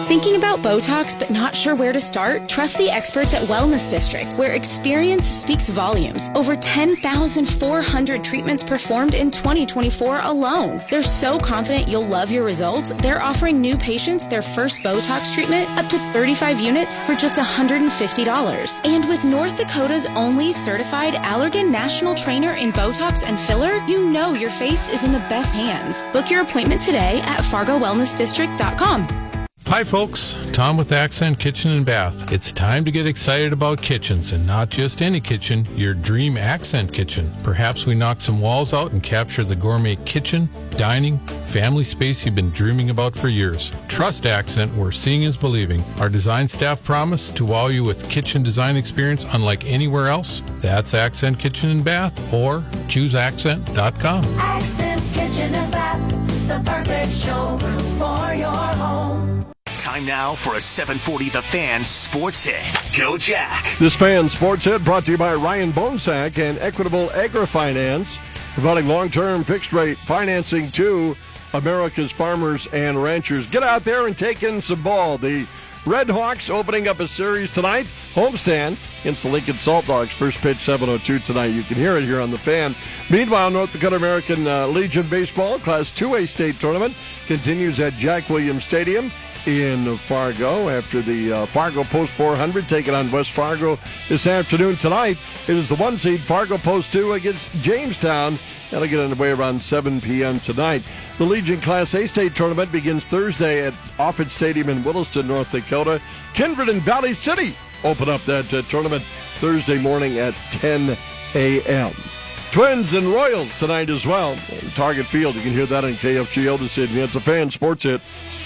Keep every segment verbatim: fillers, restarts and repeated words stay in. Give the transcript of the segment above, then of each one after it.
Thinking about Botox but not sure where to start? Trust the experts at Wellness District, where experience speaks volumes. Over ten thousand four hundred treatments performed in twenty twenty-four alone. They're so confident you'll love your results, they're offering new patients their first Botox treatment up to thirty-five units for just one hundred fifty dollars. And with North Dakota's only certified Allergan National Trainer in Botox and filler, you know your face is in the best hands. Book your appointment today at fargo wellness district dot com. Hi folks, Tom with Accent Kitchen and Bath. It's time to get excited about kitchens, and not just any kitchen, your dream Accent kitchen. Perhaps we knock some walls out and capture the gourmet kitchen, dining, family space you've been dreaming about for years. Trust Accent, where seeing is believing. Our design staff promise to wow you with kitchen design experience unlike anywhere else. That's Accent Kitchen and Bath, or choose accent dot com. Accent Kitchen and Bath, the perfect showroom for your home. Time now for a seven forty The Fan Sports Hit. Go Jack. This Fan Sports Hit brought to you by Ryan Bonesack and Equitable Agri-Finance, providing long-term fixed-rate financing to America's farmers and ranchers. Get out there and take in some ball. The Red Hawks opening up a series tonight. Homestand against the Lincoln Salt Dogs. First pitch seven oh two tonight. You can hear it here on the Fan. Meanwhile, North Dakota American uh, Legion Baseball Class two A state tournament continues at Jack Williams Stadium in Fargo after the uh, Fargo Post four hundred taking on West Fargo this afternoon. Tonight, it is the one seed Fargo Post two against Jamestown. That'll get underway around seven p.m. tonight. The Legion Class A state tournament begins Thursday at Offutt Stadium in Williston, North Dakota. Kindred and Valley City open up that uh, tournament Thursday morning at ten a.m. Twins and Royals tonight as well. Target Field, you can hear that on K F G O this evening. It's a Fan Sports Hit.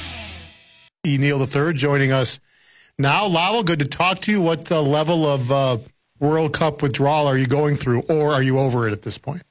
E. Neal the third joining us now. Lalo, good to talk to you. What uh, level of uh, World Cup withdrawal are you going through, or are you over it at this point?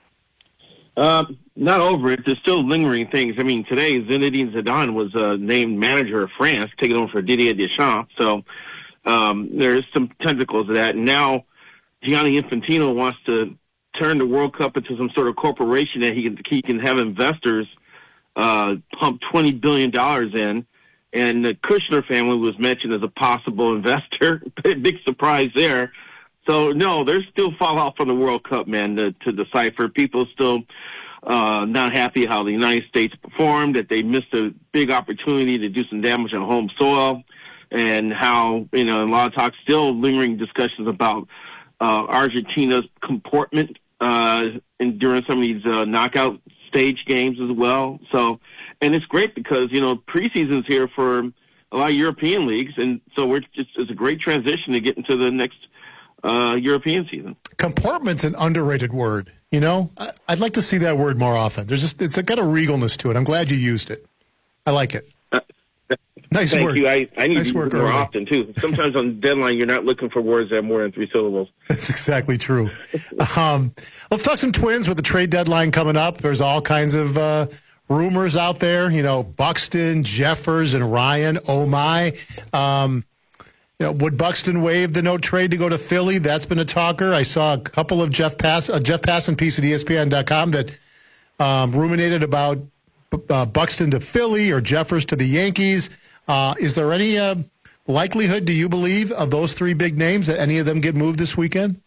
Uh, not over it. There's still lingering things. I mean, today Zinedine Zidane was uh, named manager of France, taking over for Didier Deschamps. So um, there's some tentacles of that. And now Gianni Infantino wants to turn the World Cup into some sort of corporation that he can, he can have investors uh, pump twenty billion dollars in. And the Kushner family was mentioned as a possible investor. Big surprise there. So, no, there's still fallout from the World Cup, man, to, to decipher. People still uh, not happy how the United States performed, that they missed a big opportunity to do some damage on home soil, and how, you know, a lot of talk, still lingering discussions about uh, Argentina's comportment uh, in, during some of these uh, knockout stage games as well. So, and it's great because, you know, preseason's here for a lot of European leagues, and so we're just, it's a great transition to get into the next uh, European season. Comportment's an underrated word, you know? I, I'd like to see that word more often. There's just, it's got a regalness to it. I'm glad you used it. I like it. Uh, nice Thank work. you. I, I need nice to use it more early. often, too. Sometimes on deadline, you're not looking for words that have more than three syllables. That's exactly true. um, let's talk some Twins with the trade deadline coming up. There's all kinds of uh, rumors out there, you know, Buxton, Jeffers, and Ryan. Oh, my. Um, you know, would Buxton waive the no trade to go to Philly? That's been a talker. I saw a couple of Jeff Pass, a Jeff Passan piece at E S P N dot com that um, ruminated about uh, Buxton to Philly or Jeffers to the Yankees. Uh, is there any uh, likelihood, do you believe, of those three big names that any of them get moved this weekend?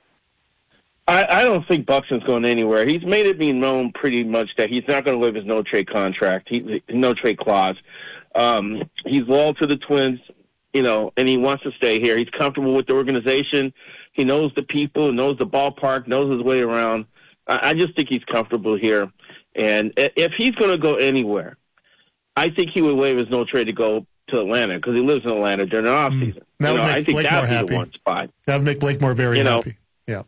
I, I don't think Buxton's going anywhere. He's made it be known pretty much that he's not going to waive his no-trade contract, he, no-trade clause. Um, he's loyal to the Twins, you know, and he wants to stay here. He's comfortable with the organization. He knows the people, knows the ballpark, knows his way around. I, I just think he's comfortable here. And if he's going to go anywhere, I think he would waive his no-trade to go to Atlanta because he lives in Atlanta during the offseason. Mm, that would you know, make I think Blakemore that would happy. be the one spot. That would make Blakemore very you know, happy. Yeah.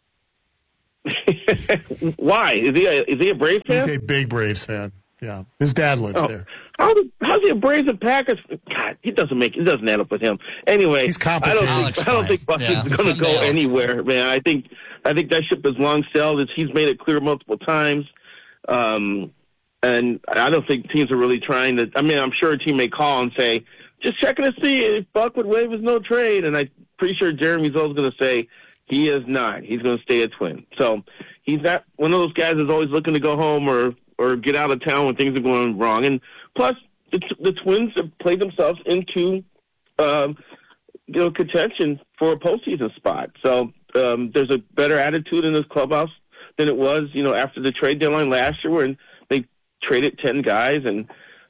Why? Is he a, is he a Braves fan? He's a big Braves fan. Yeah. His dad lives oh. there. How how's he a Braves and Packers? God, he doesn't make it doesn't add up with him. Anyway, he's I don't think I don't think Buxton's yeah. going to go anywhere, man. I think I think that ship has long sailed. He's made it clear multiple times, um, and I don't think teams are really trying to. I mean, I'm sure a team may call and say, just checking to see if Buck would waive his no trade, and I'm pretty sure Jeremy Zoll's going to say he is not. He's going to stay a Twin. So he's not one of those guys that's always looking to go home or or get out of town when things are going wrong. And plus, the, the Twins have played themselves into um, you know contention for a postseason spot. So um, there's a better attitude in this clubhouse than it was, you know, after the trade deadline last year, when they traded ten guys, and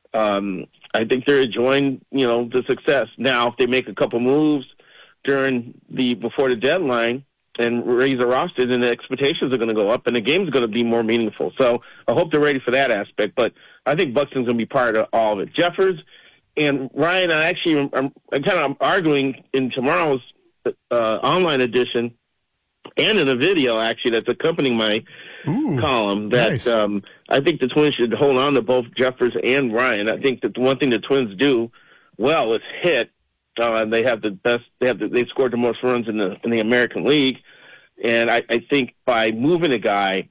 um, I think they're enjoying, you know, the success. Now, if they make a couple moves during the before the deadline and raise the roster, then the expectations are going to go up, and the game's going to be more meaningful. So I hope they're ready for that aspect. But I think Buxton's going to be part of all of it. Jeffers and Ryan, I actually I'm, I'm kind of arguing in tomorrow's uh, online edition, and in a video, actually, that's accompanying my Ooh, column, that nice. um, I think the Twins should hold on to both Jeffers and Ryan. I think that the one thing the Twins do well is hit. Uh, they have the best. They have. The, they've scored the most runs in the in the American League, and I, I think by moving a guy,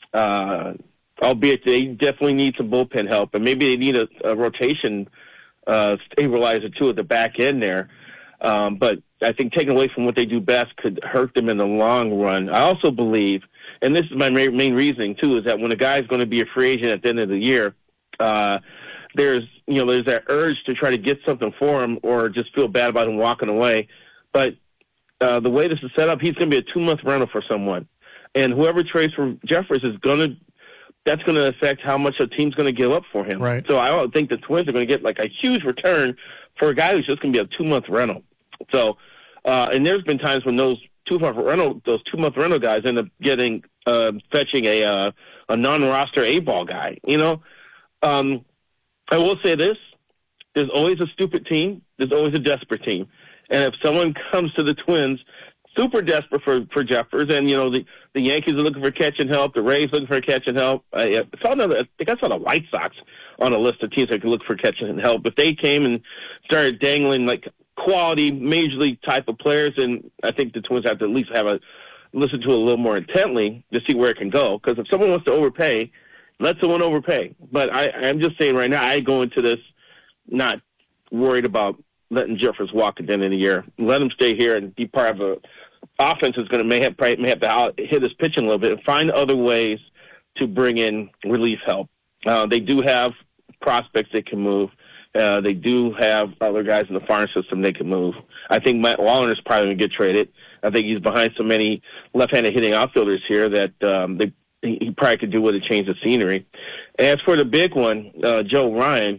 uh, albeit they definitely need some bullpen help, and maybe they need a, a rotation uh, stabilizer too at the back end there. Um, but I think taking away from what they do best could hurt them in the long run. I also believe, and this is my main, main reasoning too, is that when a guy's going to be a free agent at the end of the year, uh, there's you know there's that urge to try to get something for him, or just feel bad about him walking away. But uh, the way this is set up, he's going to be a two month rental for someone, and whoever trades for Jeffers is going to that's going to affect how much a team's going to give up for him. Right. So I don't think the Twins are going to get like a huge return for a guy who's just going to be a two month rental. So, uh, and there's been times when those two month rental, those two month rental guys end up getting, uh, fetching a, uh, a non-roster A-ball guy, you know? Um, I will say this, there's always a stupid team. There's always a desperate team. And if someone comes to the Twins super desperate for, for Jeffers, and, you know, the, the Yankees are looking for catch and help, the Rays looking for catch and help, I, I saw another, I think I saw the White Sox on a list of teams that could look for catch and help. If they came and started dangling, like, quality major league type of players, and I think the Twins have to at least have a listen to it a little more intently to see where it can go. Because if someone wants to overpay, let someone overpay. But I, I'm just saying right now, I go into this not worried about letting Jeffers walk at the end of the year. Let him stay here and be part of a offense that's going to may have may have to out, hit his pitching a little bit and find other ways to bring in relief help. Uh, they do have prospects that can move. Uh, they do have other guys in the farm system they can move. I think Matt Wallner is probably going to get traded. I think he's behind so many left-handed hitting outfielders here that um, they, he probably could do with a change of scenery. As for the big one, uh, Joe Ryan,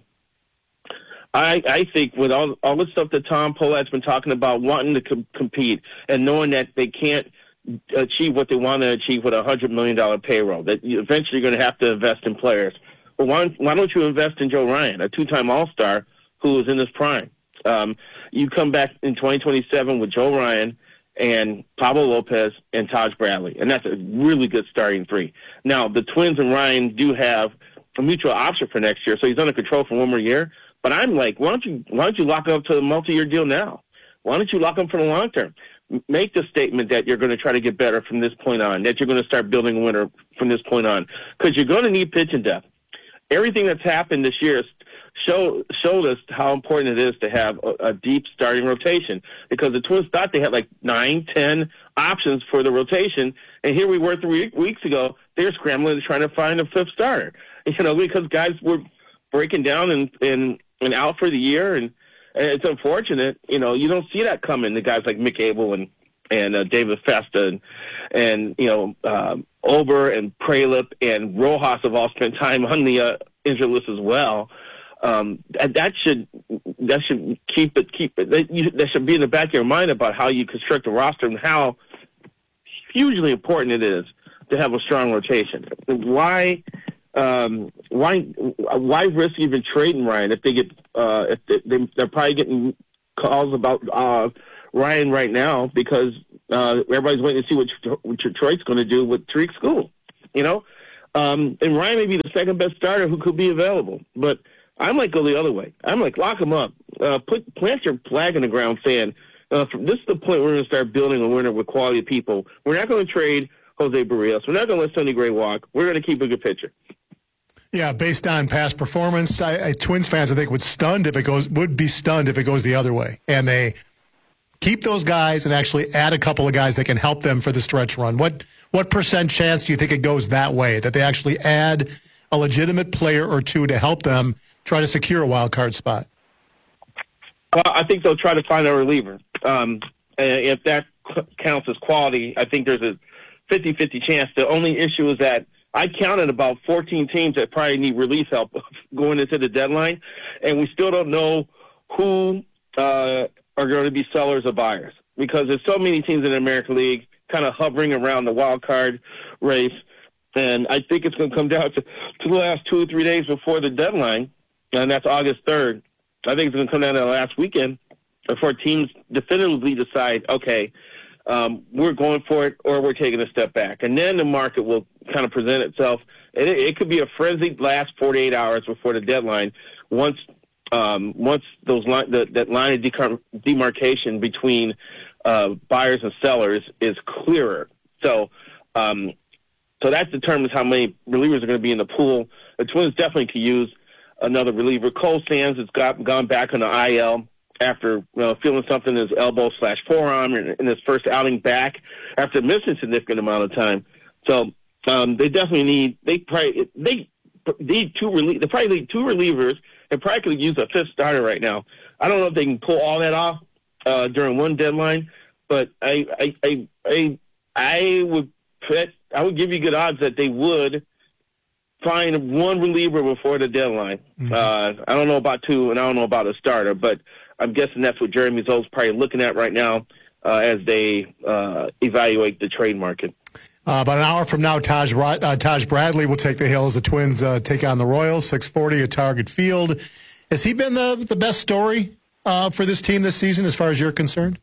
I, I think with all all the stuff that Tom Polak's been talking about, wanting to com- compete and knowing that they can't achieve what they want to achieve with a one hundred million dollars payroll, that you eventually you're going to have to invest in players. Well, why, why don't you invest in Joe Ryan, a two-time All-Star who is in his prime? Um, you come back in twenty twenty-seven with Joe Ryan and Pablo Lopez and Taj Bradley, and that's a really good starting three. Now, the Twins and Ryan do have a mutual option for next year, so he's under control for one more year. But I'm like, why don't you why don't you lock up to a multi-year deal now? Why don't you lock him for the long term? Make the statement that you're going to try to get better from this point on, that you're going to start building a winner from this point on, because you're going to need pitching depth. Everything that's happened this year show, showed us how important it is to have a, a deep starting rotation, because the Twins thought they had like nine, ten options for the rotation, and here we were three weeks ago, they were scrambling to try to find a fifth starter, you know, because guys were breaking down and, and, and out for the year, and, and it's unfortunate. You know, you don't see that coming. The guys like Mick Abel and, and uh, David Festa and, and you know, um, Ober and Pralip and Rojas have all spent time on the uh, injured list as well. Um, that, that should that should keep it keep it. That, you, that should be in the back of your mind about how you construct a roster and how hugely important it is to have a strong rotation. Why um, why why risk even trading Ryan if they get uh, if they, they, they're probably getting calls about uh, Ryan right now because uh, everybody's waiting to see what, what Detroit's going to do with Tariq School, you know? Um, and Ryan may be the second best starter who could be available, but I might go the other way. I'm like, lock him up. Uh, put plant your flag in the ground saying, uh, from, this is the point we're going to start building a winner with quality people. We're not going to trade Jose Barrios. We're not going to let Sonny Gray walk. We're going to keep a good pitcher. Yeah, based on past performance, I, I, Twins fans, I think, would stunned if it goes would be stunned if it goes the other way, and they keep those guys and actually add a couple of guys that can help them for the stretch run. What what percent chance do you think it goes that way, that they actually add a legitimate player or two to help them try to secure a wild card spot? Well, I think they'll try to find a reliever. Um, if that counts as quality, I think there's a fifty-fifty chance. The only issue is that I counted about fourteen teams that probably need relief help going into the deadline, and we still don't know who uh, are going to be sellers or buyers because there's so many teams in the American League kind of hovering around the wild card race, and I think it's going to come down to, to the last two or three days before the deadline, and that's August third. I think it's going to come down to the last weekend before teams definitively decide, okay, um, we're going for it or we're taking a step back. And then the market will kind of present itself. And it, it could be a frenzied last forty-eight hours before the deadline once um, once those line, the, that line of decar- demarcation between uh, buyers and sellers is clearer. So um, so that determines how many relievers are going to be in the pool. The Twins definitely could use another reliever. Cole Sands has got, gone back on the I L after you know, feeling something in his elbow slash forearm in, in his first outing back after missing a significant amount of time. So um, they definitely need they probably they need two relie- they probably need two relievers and probably could use a fifth starter right now. I don't know if they can pull all that off uh, during one deadline, but I I I I, I would bet, I would give you good odds that they would find one reliever before the deadline. Mm-hmm. Uh, I don't know about two, and I don't know about a starter, but I'm guessing that's what Jeremy Zoll's probably looking at right now uh, as they uh, evaluate the trade market. Uh, about an hour from now, Taj, uh, Taj Bradley will take the hill as the Twins uh, take on the Royals, six forty at Target Field. Has he been the, the best story uh, for this team this season as far as you're concerned?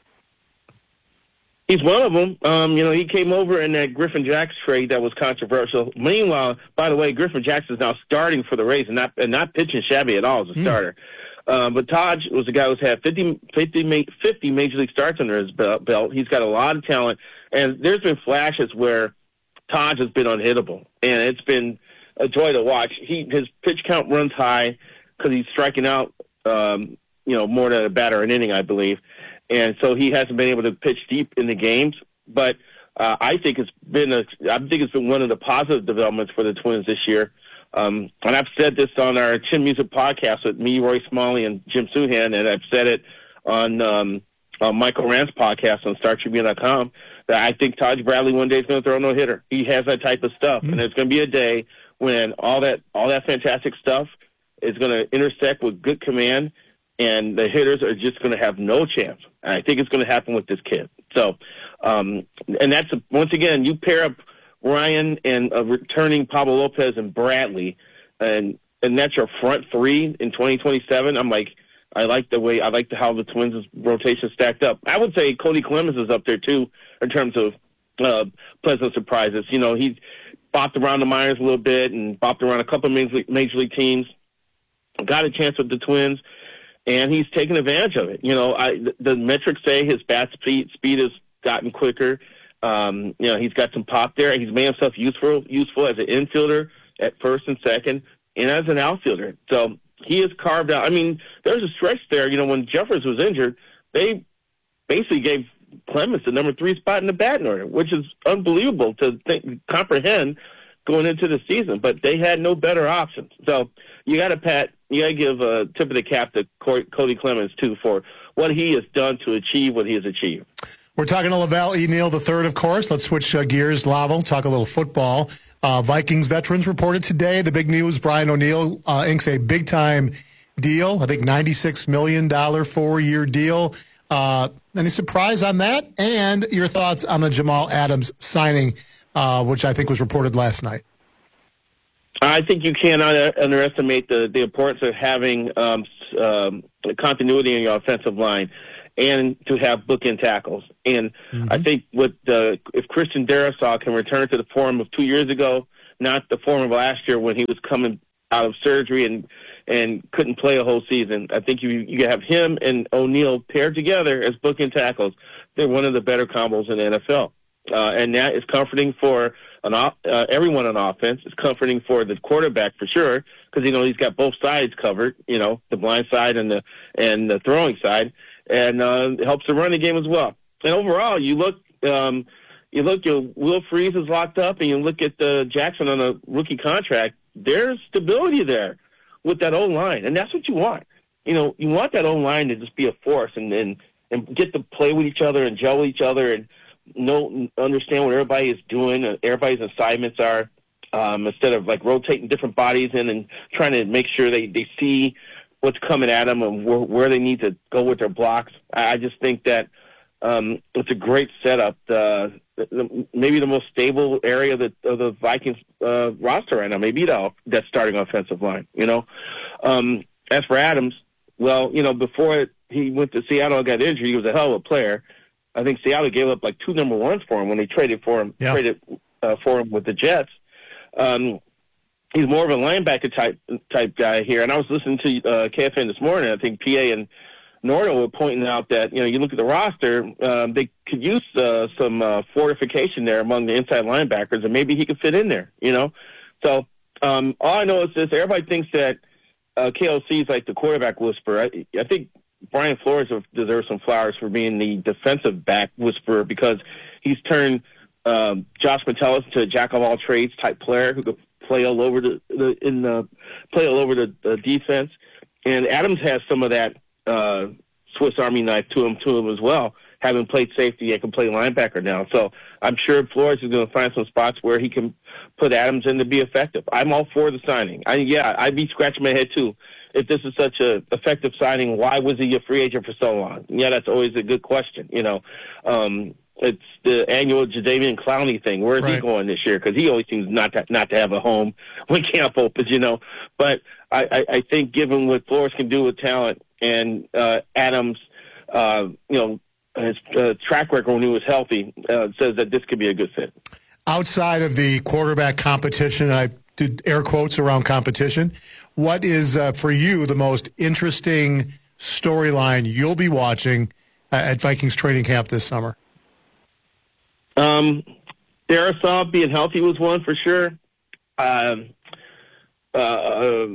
He's one of them. Um, you know, he came over in that Griffin Jax trade that was controversial. Meanwhile, by the way, Griffin Jax is now starting for the Rays and not and not pitching shabby at all as a mm. starter. Uh, but Taj was a guy who's had fifty, fifty, fifty major league starts under his belt. He's got a lot of talent, and there's been flashes where Taj has been unhittable, and it's been a joy to watch. He his pitch count runs high because he's striking out, um, you know, more than a batter an inning, I believe. And so he hasn't been able to pitch deep in the games, but uh, I think it's been a, I think it's been one of the positive developments for the Twins this year. Um, and I've said this on our Chin Music podcast with me, Roy Smalley, and Jim Suhan, and I've said it on, um, on Michael Rand's podcast on Star Tribune dot com that I think Taj Bradley one day is going to throw a no hitter. He has that type of stuff, mm-hmm. and there's going to be a day when all that all that fantastic stuff is going to intersect with good command, and the hitters are just going to have no chance. And I think it's going to happen with this kid. So, um, and that's, a, once again, you pair up Ryan and uh, returning Pablo Lopez and Bradley, and and that's your front three in twenty twenty-seven. I'm like, I like the way, I like the, how the Twins' rotation stacked up. I would say Cody Clemens is up there, too, in terms of uh, pleasant surprises. You know, he bopped around the minors a little bit and bopped around a couple of major league, major league teams, got a chance with the Twins, and he's taken advantage of it. You know, I, the, the metrics say his bat speed, speed has gotten quicker. Um, you know, he's got some pop there. He's made himself useful, useful as an infielder at first and second, and as an outfielder. So he has carved out. I mean, there's a stretch there. You know, when Jeffers was injured, they basically gave Clemens the number three spot in the batting order, which is unbelievable to think, comprehend going into the season. But they had no better options. So you got to pat. You got to give a tip of the cap to Cody Clemens, too, for what he has done to achieve what he has achieved. We're talking to Lavelle E. Neal the third, of course. Let's switch uh, gears, Lavel, talk a little football. Uh, Vikings veterans reported today. The big news, Brian O'Neill uh, inks a big-time deal, I think ninety-six million dollars four-year deal. Uh, any surprise on that? And your thoughts on the Jamal Adams signing, uh, which I think was reported last night. I think you cannot underestimate the, the importance of having um, um, continuity in your offensive line and to have bookend tackles. And mm-hmm. I think with uh, if Christian Darrisaw can return to the form of two years ago, not the form of last year when he was coming out of surgery and and couldn't play a whole season, I think you you have him and O'Neill paired together as bookend tackles. They're one of the better combos in the N F L. Uh, and that is comforting for an uh, everyone on offense. It's comforting for the quarterback for sure because, you know, he's got both sides covered, you know, the blind side and the and the throwing side, and uh, it helps the running game as well. And overall, you look, um, you look, your Will Freeze is locked up, and you look at uh, Jackson on a rookie contract. There's stability there with that O-line, and that's what you want. You know, you want that O-line to just be a force and, and, and get to play with each other and gel with each other and know, understand what everybody is doing, and everybody's assignments are, um, instead of, like, rotating different bodies in and trying to make sure they, they see what's coming at them and where, where they need to go with their blocks. I, I just think that um, it's a great setup. Uh, the, maybe the most stable area of the, of the Vikings uh, roster right now, maybe that, that starting offensive line, you know. Um, as for Adams, well, you know, before he went to Seattle and got injured, he was a hell of a player. I think Seattle gave up like two number ones for him when they traded for him, yeah. traded uh, for him with the Jets. Um, he's more of a linebacker type type guy here. And I was listening to uh, K F N this morning. I think P A and Norton were pointing out that, you know, you look at the roster, um, they could use uh, some uh, fortification there among the inside linebackers, and maybe he could fit in there, you know. So um, all I know is this: everybody thinks that uh, K L C is like the quarterback whisperer. I, I think Brian Flores deserves some flowers for being the defensive back whisperer, because he's turned um, Josh Metellus into a jack of all trades type player who could play all over the, the in the play all over the, the defense. And Adams has some of that uh, Swiss Army knife to him to him as well, having played safety and can play linebacker now. So I'm sure Flores is going to find some spots where he can put Adams in to be effective. I'm all for the signing. I, yeah, I'd be scratching my head too. If this is such a effective signing, why was he a free agent for so long? Yeah, that's always a good question. You know, um, it's the annual Jadeveon Clowney thing. Where is right. he going this year? Because he always seems not to, not to have a home when camp opens, you know. But I, I, I think given what Flores can do with talent and uh, Adams, uh, you know, his uh, track record when he was healthy uh, says that this could be a good fit. Outside of the quarterback competition, I did air quotes around competition, what is, uh, for you, the most interesting storyline you'll be watching uh, at Vikings training camp this summer? Um, Darrisaw being healthy was one for sure. Um, uh, uh,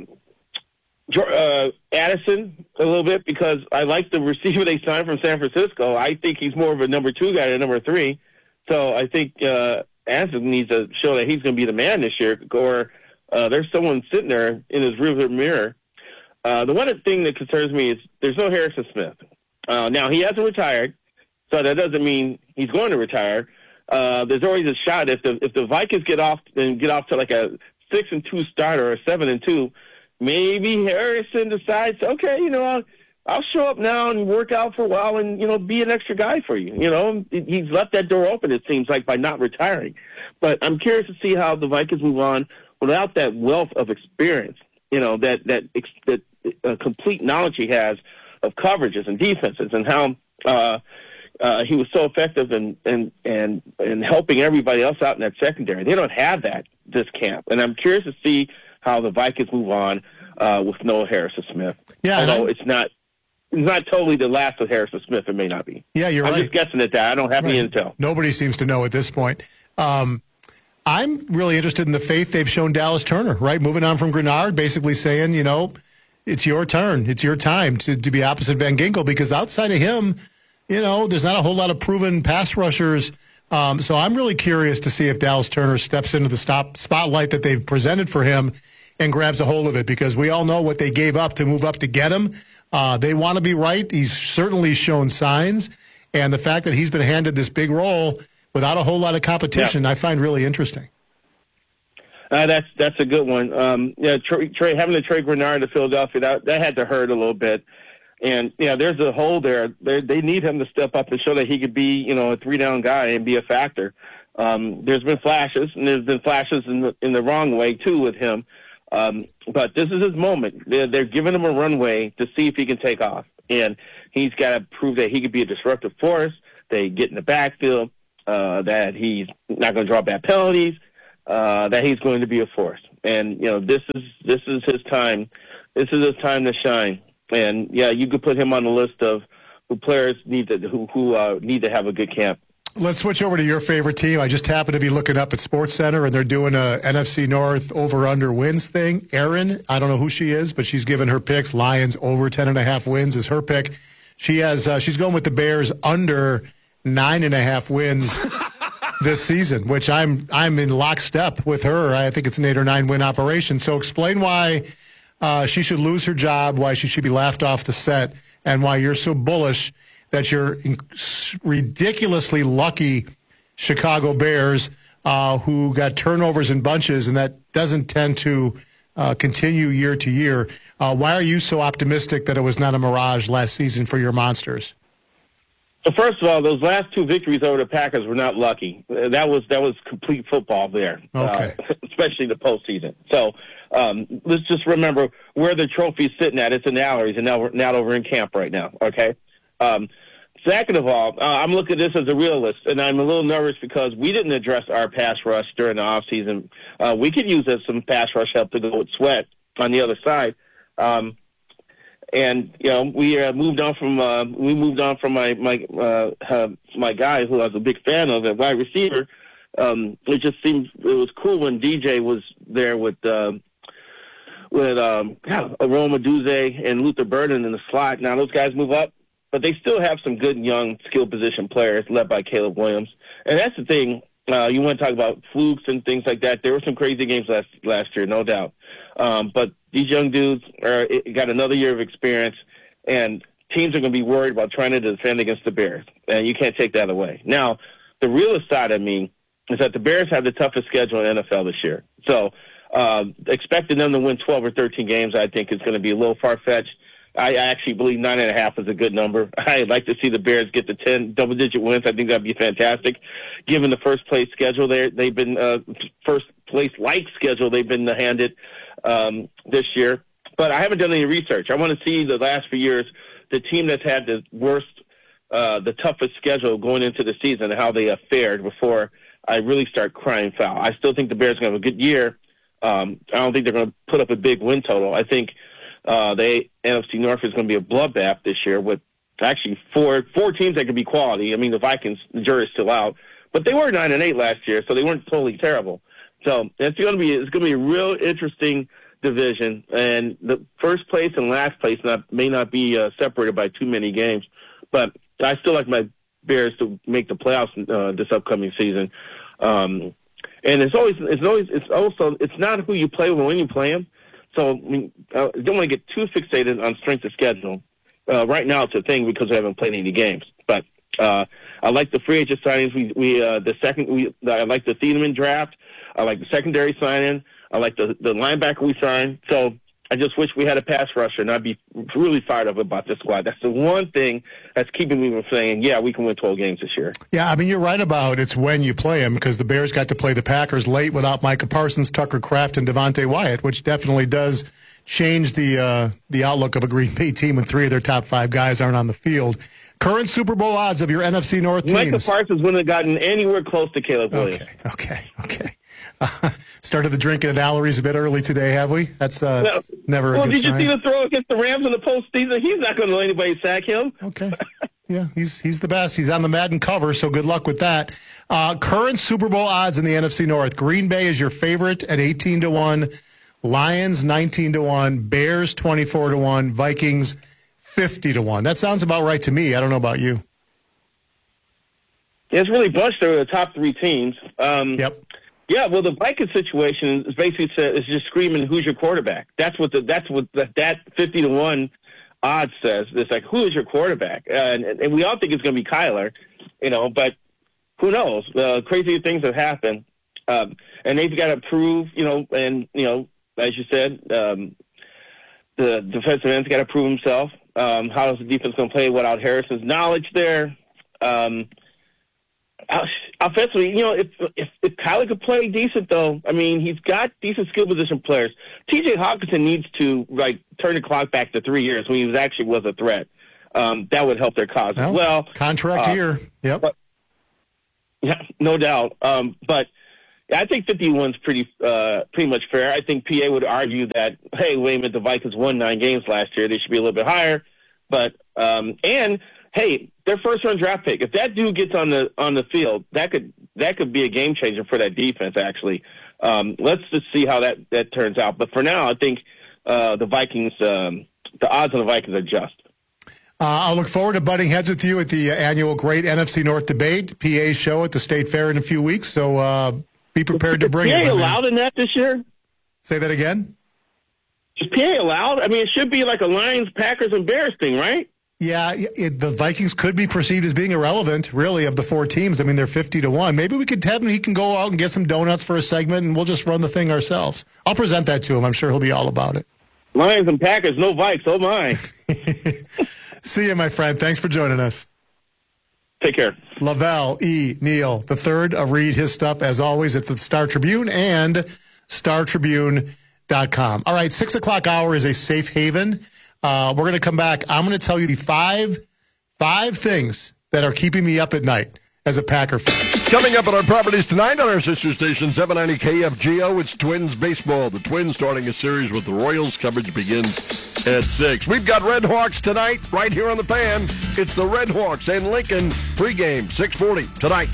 uh, Addison a little bit, because I like the receiver they signed from San Francisco. I think he's more of a number two guy than number three. So I think uh, Addison needs to show that he's going to be the man this year, or uh, there's someone sitting there in his rearview mirror. Uh, the one thing that concerns me is there's no Harrison Smith. Uh, now, he hasn't retired, so that doesn't mean he's going to retire. Uh, there's always a shot if the if the Vikings get off and get off to like a six and two start or a seven and two, maybe Harrison decides, okay, you know, I'll, I'll show up now and work out for a while and, you know, be an extra guy for you. You know, he's left that door open, it seems like, by not retiring. But I'm curious to see how the Vikings move on without that wealth of experience, you know, that that that uh, complete knowledge he has of coverages and defenses, and how uh, uh, he was so effective in, in, in, in helping everybody else out in that secondary. They don't have that this camp. And I'm curious to see how the Vikings move on uh, with no Harrison Smith. Yeah, although it's not it's not totally the last of Harrison Smith. It may not be. Yeah, you're I'm right. just guessing at that. I don't have right. any intel. Nobody seems to know at this point. Um, I'm really interested in the faith they've shown Dallas Turner, right? Moving on from Grenard, basically saying, you know, it's your turn. It's your time to, to be opposite Van Ginkel, because outside of him, you know, there's not a whole lot of proven pass rushers. Um, so I'm really curious to see if Dallas Turner steps into the stop, spotlight that they've presented for him and grabs a hold of it, because we all know what they gave up to move up to get him. Uh, they want to be right. He's certainly shown signs. And the fact that he's been handed this big role without a whole lot of competition, yeah. I find really interesting. Uh, that's that's a good one. Um, yeah, Trey, Trey, having to trade Grenard to Philadelphia, that, that had to hurt a little bit. And, yeah, there's a hole there. They're, they need him to step up and show that he could be, you know, a three-down guy and be a factor. Um, there's been flashes, and there's been flashes in the, in the wrong way, too, with him. Um, but this is his moment. They're, they're giving him a runway to see if he can take off. And he's got to prove that he could be a disruptive force, they get in the backfield, uh, that he's not going to draw bad penalties, uh, that he's going to be a force. And, you know, this is this is his time. This is his time to shine. And, yeah, you could put him on the list of who players need to who, who uh, need to have a good camp. Let's switch over to your favorite team. I just happened to be looking up at SportsCenter, and they're doing a N F C North over-under wins thing. Erin, I don't know who she is, but she's given her picks. Lions over ten and a half wins is her pick. She has uh, she's going with the Bears under nine and a half wins this season, which I'm I'm in lockstep with her. I think it's an eight or nine win operation. So explain why uh, she should lose her job, why she should be laughed off the set, and why you're so bullish that you're ridiculously lucky Chicago Bears uh, who got turnovers in bunches, and that doesn't tend to uh, continue year to year. Uh, why are you so optimistic that it was not a mirage last season for your Monsters? So first of all, those last two victories over the Packers were not lucky. That was that was complete football there, okay. uh, especially the postseason. So um, let's just remember where the trophy's sitting at. It's in the Alleries, and now we're not over in camp right now. Okay. Um, second of all, uh, I'm looking at this as a realist, and I'm a little nervous because we didn't address our pass rush during the offseason. Uh, we could use some pass rush help to go with Sweat on the other side. Um, And you know we uh, moved on from uh, we moved on from my my uh, uh, my guy who I was a big fan of at wide receiver. Um, it just seemed it was cool when D J was there with uh, with um, Rome Odunze and Luther Burden in the slot. Now those guys move up, but they still have some good young skill position players led by Caleb Williams. And that's the thing. Uh, you want to talk about flukes and things like that. There were some crazy games last last year, no doubt. Um, but these young dudes are got another year of experience, and teams are going to be worried about trying to defend against the Bears, and you can't take that away. Now, the realist side of me is that the Bears have the toughest schedule in the N F L this year. So uh, expecting them to win twelve or thirteen games, I think, is going to be a little far-fetched. I actually believe nine and a half is a good number. I'd like to see the Bears get to ten double-digit wins. I think that'd be fantastic, given the first-place schedule. They they've been uh, first-place-like schedule they've been handed um, this year. But I haven't done any research. I want to see the last few years the team that's had the worst, uh, the toughest schedule going into the season and how they have fared before I really start crying foul. I still think the Bears are going to have a good year. Um, I don't think they're going to put up a big win total. I think Uh, the N F C North is going to be a bloodbath this year with actually four four teams that could be quality. I mean, the Vikings, the jury's still out, but they were nine and eight last year, so they weren't totally terrible. So it's going to be it's going to be a real interesting division, and the first place and last place not may not be uh, separated by too many games, but I still like my Bears to make the playoffs uh, this upcoming season. Um, and it's always it's always it's also it's not who you play when you play them. So, I mean, I don't want to get too fixated on strength of schedule. Uh, right now, it's a thing because we haven't played any games. But uh, I like the free agent signings. We, we uh, the second, we, I like the Thiedemann draft. I like the secondary signing. I like the the linebacker we signed. So I just wish we had a pass rusher, and I'd be really fired up about this squad. That's the one thing that's keeping me from saying, yeah, we can win twelve games this year. Yeah, I mean, you're right about it's when you play them, because the Bears got to play the Packers late without Micah Parsons, Tucker Kraft, and Devontae Wyatt, which definitely does change the uh, the outlook of a Green Bay team when three of their top five guys aren't on the field. Current Super Bowl odds of your N F C North teams. Micah Parsons wouldn't have gotten anywhere close to Caleb Williams. Okay, okay, okay. Uh, started the drinking at Allery's a bit early today, have we? That's uh, well, never a well, good did sign. you see the throw against the Rams in the postseason? He's not going to let anybody sack him. Okay. Yeah, he's he's the best. He's on the Madden cover, so good luck with that. Uh, current Super Bowl odds in the N F C North. Green Bay is your favorite at eighteen to one. Lions nineteen to one. Bears twenty-four to one. Vikings fifty to one. That sounds about right to me. I don't know about you. Yeah, it's really bunched there with the top three teams. Um, yep. Yeah, well, the Vikings situation is basically is just screaming, "Who's your quarterback?" That's what the that's what the, that fifty to one odds says. It's like, who is your quarterback? Uh, and, and we all think it's going to be Kyler, you know, but who knows? Uh, crazy things have happened, um, and they've got to prove, you know, and you know, as you said, um, the defensive end's got to prove himself. Um, how is the defense going to play without Harrison's knowledge there? Um, Offensively, you know, if, if if Kyler could play decent, though, I mean, he's got decent skill position players. T J Hawkinson needs to, like, turn the clock back to three years when he was actually was a threat. Um, that would help their cause well, as well. Contract uh, year, yep. But, yeah, no doubt. Um, but I think fifty-one's pretty uh, pretty much fair. I think P A would argue that, hey, wait a minute, the Vikings won nine games last year. They should be a little bit higher. But um, and hey, their first round draft pick. If that dude gets on the on the field, that could that could be a game changer for that defense. Actually, um, let's just see how that, that turns out. But for now, I think uh, the Vikings, um, the odds on the Vikings are just. Uh, I'll look forward to butting heads with you at the uh, annual Great N F C North Debate P A show at the State Fair in a few weeks. So uh, be prepared to bring Is it. P A allowed in that this year? Say that again. Is P A allowed? I mean, it should be like a Lions, Packers, and Bears thing, right? Yeah, it, the Vikings could be perceived as being irrelevant, really, of the four teams. I mean, they're fifty to one. Maybe we could have him, he can go out and get some donuts for a segment, and we'll just run the thing ourselves. I'll present that to him. I'm sure he'll be all about it. Lions and Packers, no Vikes. Oh, my. See you, my friend. Thanks for joining us. Take care. Lavelle E. Neal, the third. Uh, read his stuff. As always, it's at Star Tribune and star tribune dot com. All right, six o'clock hour is a safe haven. Uh, we're going to come back. I'm going to tell you the five, five things that are keeping me up at night as a Packer fan. Coming up at our properties tonight on our sister station, seven ninety K F G O, it's Twins baseball. The Twins starting a series with the Royals. Coverage begins at six. We've got Red Hawks tonight right here on the Fan. It's the Red Hawks and Lincoln pregame, six forty tonight.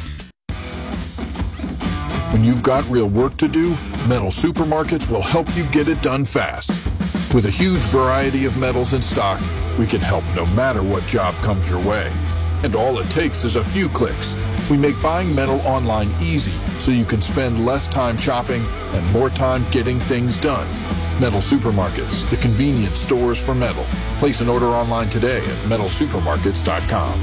When you've got real work to do, Metal Supermarkets will help you get it done fast. With a huge variety of metals in stock, we can help no matter what job comes your way. And all it takes is a few clicks. We make buying metal online easy so you can spend less time shopping and more time getting things done. Metal Supermarkets, the convenience stores for metal. Place an order online today at metal supermarkets dot com.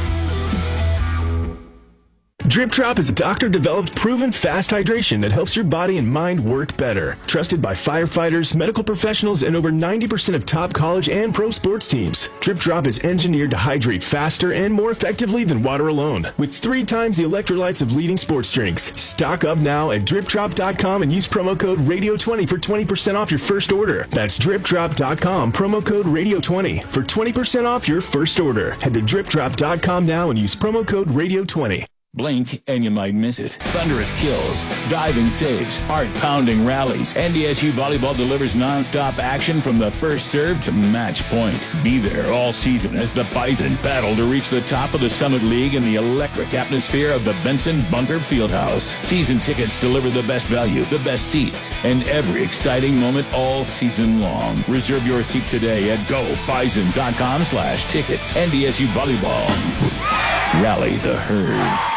Drip Drop is a doctor-developed, proven fast hydration that helps your body and mind work better. Trusted by firefighters, medical professionals, and over ninety percent of top college and pro sports teams. Drip Drop is engineered to hydrate faster and more effectively than water alone, with three times the electrolytes of leading sports drinks. Stock up now at drip drop dot com and use promo code radio twenty for twenty percent off your first order. That's drip drop dot com, promo code radio twenty for twenty percent off your first order. Head to drip drop dot com now and use promo code radio twenty. Blink and you might miss it. Thunderous kills, diving saves, heart-pounding rallies. N D S U Volleyball delivers non-stop action from the first serve to match point. Be there all season as the Bison battle to reach the top of the Summit League in the electric atmosphere of the Benson Bunker Fieldhouse. Season tickets deliver the best value, the best seats, and every exciting moment all season long. Reserve your seat today at go bison dot com slash tickets. N D S U Volleyball. Rally the herd.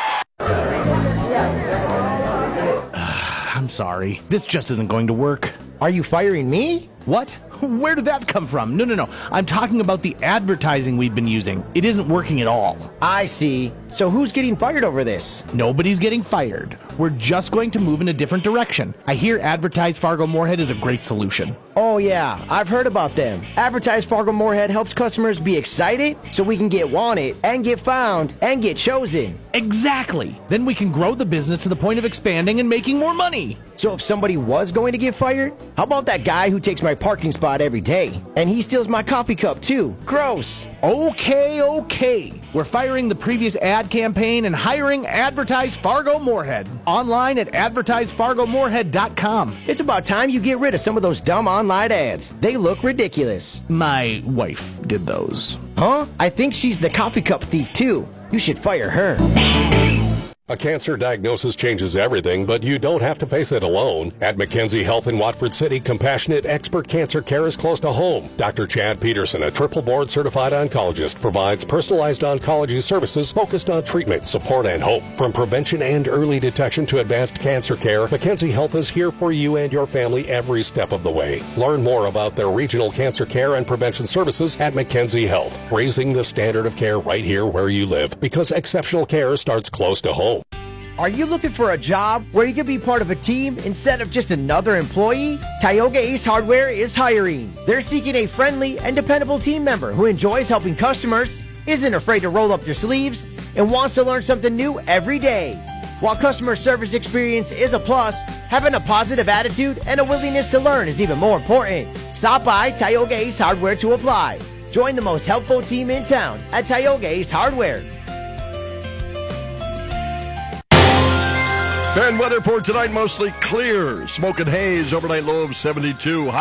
I'm sorry. This just isn't going to work. Are you firing me? What? Where did that come from? No, no, no. I'm talking about the advertising we've been using. It isn't working at all. I see. So who's getting fired over this? Nobody's getting fired. We're just going to move in a different direction. I hear Advertise Fargo Moorhead is a great solution. Oh, yeah. I've heard about them. Advertise Fargo Moorhead helps customers be excited so we can get wanted and get found and get chosen. Exactly. Then we can grow the business to the point of expanding and making more money. So if somebody was going to get fired, how about that guy who takes my parking spot every day? And he steals my coffee cup, too. Gross. Okay, okay. We're firing the previous ad campaign and hiring Advertise Fargo Moorhead. Online at advertise fargo moorhead dot com. It's about time you get rid of some of those dumb online ads. They look ridiculous. My wife did those. Huh? I think she's the coffee cup thief, too. You should fire her. A cancer diagnosis changes everything, but you don't have to face it alone. At McKenzie Health in Watford City, compassionate expert cancer care is close to home. Doctor Chad Peterson, a triple board certified oncologist, provides personalized oncology services focused on treatment, support, and hope. From prevention and early detection to advanced cancer care, McKenzie Health is here for you and your family every step of the way. Learn more about their regional cancer care and prevention services at McKenzie Health, raising the standard of care right here where you live, because exceptional care starts close to home. Are you looking for a job where you can be part of a team instead of just another employee? Tioga Ace Hardware is hiring. They're seeking a friendly and dependable team member who enjoys helping customers, isn't afraid to roll up their sleeves, and wants to learn something new every day. While customer service experience is a plus, having a positive attitude and a willingness to learn is even more important. Stop by Tioga Ace Hardware to apply. Join the most helpful team in town at Tioga Ace Hardware. And weather for tonight, mostly clear. Smoke and haze, overnight low of seventy-two.